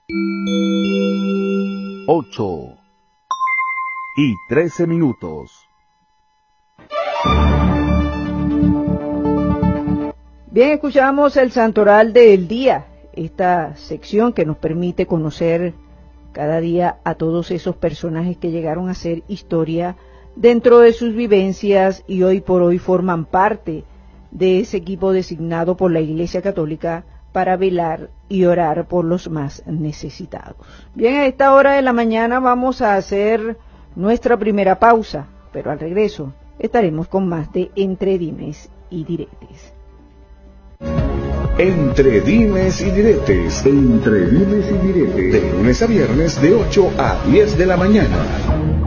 8:13. Bien, escuchamos el Santoral del Día, esta sección que nos permite conocer cada día a todos esos personajes que llegaron a ser historia dentro de sus vivencias y hoy por hoy forman parte de ese equipo designado por la Iglesia Católica para velar y orar por los más necesitados. Bien, a esta hora de la mañana vamos a hacer nuestra primera pausa, pero al regreso estaremos con más de Entre Dimes y Diretes. Entre Dimes y Diretes. Entre Dimes y Diretes. De lunes a viernes de 8 a 10 de la mañana.